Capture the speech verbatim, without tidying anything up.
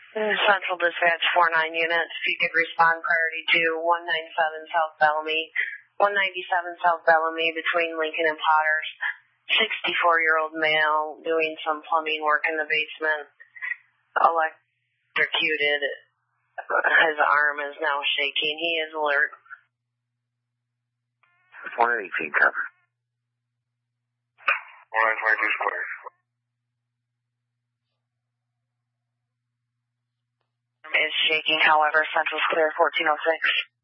Central Dispatch four nine units, if you could respond priority to one ninety-seven South Bellamy, one ninety-seven South Bellamy between Lincoln and Potters. sixty-four-year-old male doing some plumbing work in the basement, electrocuted. His arm is now shaking. He is alert. one eighteen, cover. one twenty-two square. Is shaking, however, Central's clear, fourteen oh six.